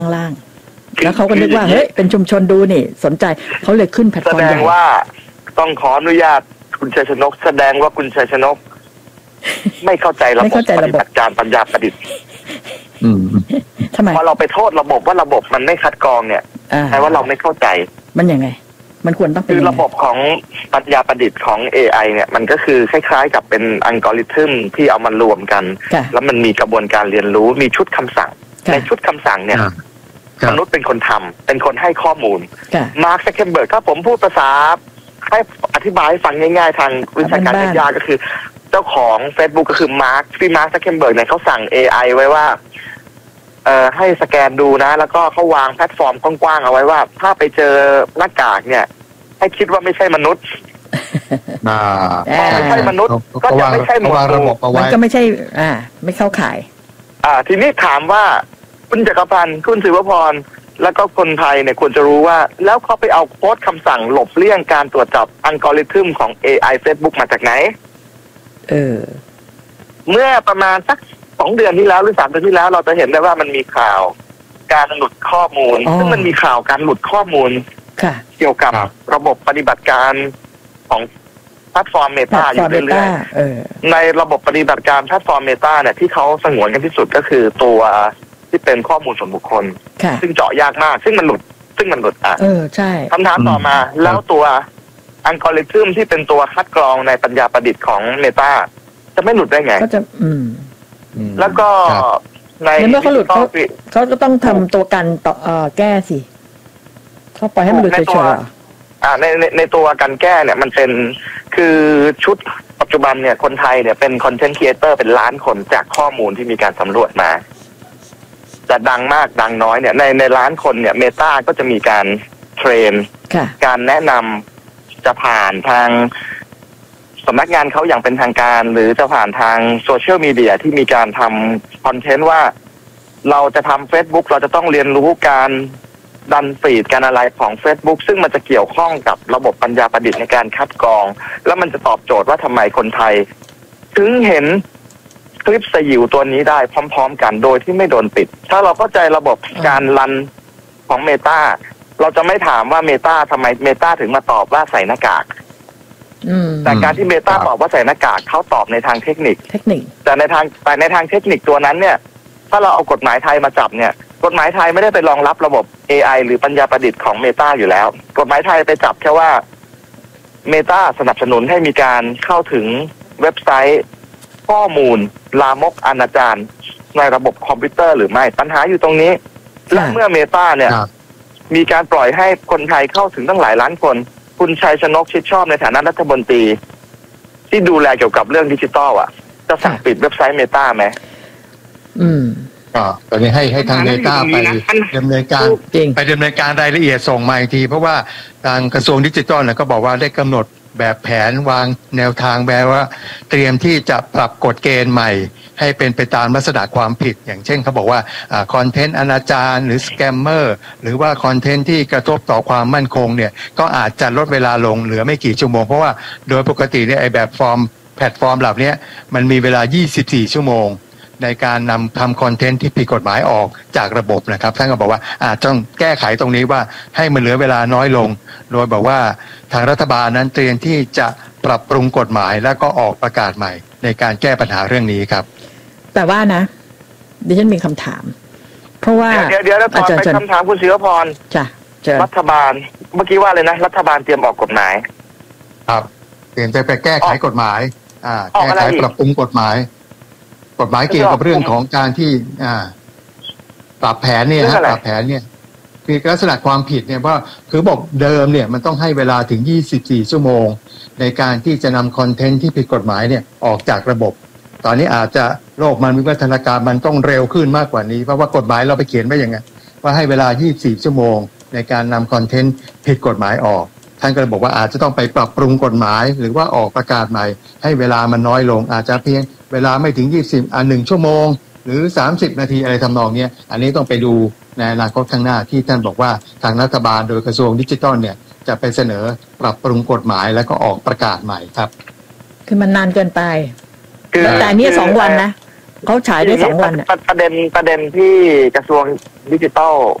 างล่างแล้วเขาก็นึกว่าเฮ้ยเป็นชุมชนดูนี่สนใจเขาเลยขึ้นแพลตฟอร์มใหญ่แสดงว่าต้องขออนุญาตคุณชัยชนกแสดงว่าคุณชัยชนกไม่เข้าใจระบบปฏิบัติการปัญญาประดิษฐ์ทำไมพอเราไปโทษระบบว่าระบบมันไม่คัดกรองเนี่ยแปลว่าเราไม่เข้าใจมันยังไงมันควรต้องเป็นคือระบบของปัญญาประดิษฐ์ของ AI เนี่ยมันก็คือคล้ายๆกับเป็นอัลกอริทึมที่เอามารวมกันแล้วมันมีกระบวนการเรียนรู้มีชุดคำสั่งในชุดคำสั่งเนี่ยมนุษย์เป็นคนทำเป็นคนให้ข้อมูลมาร์ค ซักเคอร์เบิร์กถ้าผมพูดภาษาให้อธิบายให้ฟังง่ายๆทางวิชาการยากๆก็คือเจ้าของ Facebook ก็คือมาร์ค ซักเคอร์เบิร์กเนี่ยเขาสั่ง AI ไว้ว่าให้สแกนดูนะแล้วก็เขาวางแพลตฟอร์มกว้างๆเอาไว้ว่าถ้าไปเจอหน้ากากเนี่ยให้คิดว่าไม่ใช่มนุษย์ไม่ใช่มนุษย์ก็จะไม่ใช่หมวดหมู่มันก็ไม่ใช่ไม่เข้าข่ายทีนี้ถามว่าคุณจักรพันธ์คุณศิวพรแล้วก็คนไทยเนี่ยควรจะรู้ว่าแล้วเขาไปเอาโค้ดคำสั่งหลบเลี่ยงการตรวจจับอัลกอริทึมของ AI Facebook มาจากไหนเมื่อประมาณสัก2 เดือนที่แล้วหรือ3 เดือนที่แล้วเราจะเห็นได้ว่ามันมีข่าวการหลุดข้อมูลซึ่งมันมีข่าวการหลุดข้อมูลเกี่ยวกับระบบปฏิบัติการของแพลตฟอร์ม Meta อยู่เรื่อยๆในระบบปฏิบัติการแพลตฟอร์ม Meta เนี่ยที่เขาสงวนกันที่สุดก็คือตัวที่เป็นข้อมูลส่วนบุคคลซึ่งเจาะยากมากซึ่งมันหลุดใช่คำถามต่อมาแล้วตัวอัลกอริทึมที่เป็นตัวคัดกรองในปัญญาประดิษฐ์ของ Meta จะไม่หลุดได้ไงก็จะแล้วก็ในเมื่อเขาหลุดเขาก็ต้องทำตัวกันต่อแก้สิเขาปล่อยให้มันหลุดเฉยๆในตัวกันแก้เนี่ยมันเป็นคือชุดปัจจุบันเนี่ยคนไทยเนี่ยเป็นคอนเทนต์ครีเอเตอร์เป็นล้านคนจากข้อมูลที่มีการสำรวจมาจะดังมากดังน้อยเนี่ยในล้านคนเนี่ย Meta ก็จะมีการเทรนการแนะนำจะผ่านทางสำนักงานเขาอย่างเป็นทางการหรือจะผ่านทางโซเชียลมีเดียที่มีการทำคอนเทนต์ว่าเราจะทำ Facebook เราจะต้องเรียนรู้การดันฟีดการอะไรของ Facebook ซึ่งมันจะเกี่ยวข้องกับระบบปัญญาประดิษฐ์ในการคัดกรองแล้วมันจะตอบโจทย์ว่าทำไมคนไทยถึงเห็นคลิปสยิวตัวนี้ได้พร้อมๆกันโดยที่ไม่โดนปิดถ้าเราเข้าใจระบบการรันของ Meta เราจะไม่ถามว่า Meta ทำไม Meta ถึงมาตอบว่าใส่หน้ากากแต่การที่ Meta ตอบว่าใส่หน้ากากเขาตอบในทางเทคนิคแต่ในทางเทคนิคตัวนั้นเนี่ยถ้าเราเอากฎหมายไทยมาจับเนี่ยกฎหมายไทยไม่ได้ไปรองรับระบบ AI หรือปัญญาประดิษฐ์ของ Meta อยู่แล้วกฎหมายไทยไปจับแค่ว่า Meta สนับสนุนให้มีการเข้าถึงเว็บไซต์ข้อมูลลามกอนาจารในระบบคอมพิวเตอร์หรือไม่ปัญหาอยู่ตรงนี้และเมื่อ Meta เนี่ยมีการปล่อยให้คนไทยเข้าถึงตั้งหลายล้านคนคุณชัยชนกชิดชอบในฐานะรัฐมนตรีที่ดูแลเกี่ยวกับเรื่องดิจิทัลจะสั่งปิดเว็บไซต์ Meta ไหมตอนนี้ให้ทาง Meta ไปดำเนินการรายละเอียดส่งมาอีกทีเพราะว่าทางกระทรวงดิจิทัลก็บอกว่าได้กำหนดแบบแผนวางแนวทางแบบว่าเตรียมที่จะปรับกฎเกณฑ์ใหม่ให้เป็นไปตามลักษณะความผิดอย่างเช่นเขาบอกว่าคอนเทนต์อนาจารหรือสแกมเมอร์หรือว่าคอนเทนต์ที่กระทบต่อความมั่นคงเนี่ยก็อาจจะลดเวลาลงเหลือไม่กี่ชั่วโมงเพราะว่าโดยปกติเนี่ยไอ้แบบแพลตฟอร์มเหล่านี้มันมีเวลา24 ชั่วโมงในการนำทำคอนเทนต์ที่ผิดกฎหมายออกจากระบบนะครับท่านก็บอกว่าอาจต้องแก้ไขตรงนี้ว่าให้มันเหลือเวลาน้อยลงโดยบอกว่าทางรัฐบาลนั้นเตรียมที่จะปรับปรุงกฎหมายแล้วก็ออกประกาศใหม่ในการแก้ปัญหาเรื่องนี้ครับแต่ว่านะดิฉันมีคำถามเพราะว่าเดี๋ยวก่อนไปคำถามคุณศิวพรรัฐบาลเมื่อกี้ว่าเลยนะรัฐบาลเตรียมออกกฎหมายครับเตรียมจะไปแก้ไขกฎหมายแก้ไขปรับปรุงกฎหมายเกี่ยวกับเรื่องของการที่ปรับแผนเนี่ยปรับแผนเนี่ยคือลักษณะความผิดเนี่ยว่าคือบอกเดิมเนี่ยมันต้องให้เวลาถึง24 ชั่วโมงในการที่จะนำคอนเทนต์ที่ผิดกฎหมายเนี่ยออกจากระบบตอนนี้อาจจะโลกมันวิวัฒนาการมันต้องเร็วขึ้นมากกว่านี้เพราะว่ากฎหมายเราไปเขียนไว้อย่างไงว่าให้เวลา24 ชั่วโมงในการนำคอนเทนต์ผิดกฎหมายออกท่านก็บอกว่าอาจจะต้องไปปรับปรุงกฎหมายหรือว่าออกประกาศใหม่ให้เวลามันน้อยลงอาจจะเพียงเวลาไม่ถึง1 ชั่วโมงหรือ30 นาทีอะไรทำนองนี้อันนี้ต้องไปดูในอนาคตข้างหน้าที่ท่านบอกว่าทางรัฐบาลโดยกระทรวงดิจิทัลเนี่ยจะไปเสนอปรับปรุงกฎหมายแล้วก็ออกประกาศใหม่ครับคือมันนานเกินไปแต่นี่2 วันนะเขาฉายได้2 วันอ่ะประเด็นที่กระทรวงดิจิทัล